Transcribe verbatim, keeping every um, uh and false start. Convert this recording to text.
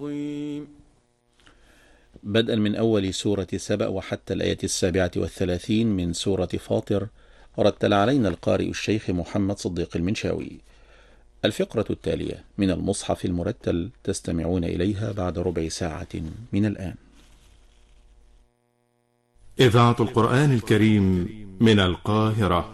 بدءا من أول سورة سبأ وحتى الآية السابعة والثلاثين من سورة فاطر، رتل علينا القارئ الشيخ محمد صديق المنشاوي. الفقرة التالية من المصحف المرتل تستمعون إليها بعد ربع ساعة من الآن. إذاعة القرآن الكريم من القاهرة.